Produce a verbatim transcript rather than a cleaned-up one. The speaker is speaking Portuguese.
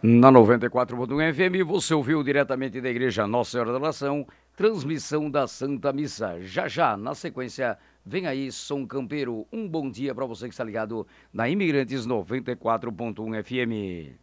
Na noventa e quatro ponto um F M, você ouviu diretamente da Igreja Nossa Senhora da Nação, transmissão da Santa Missa. Já já, na sequência, vem aí Som Campeiro. Um bom dia para você que está ligado na Imigrantes noventa e quatro ponto um F M.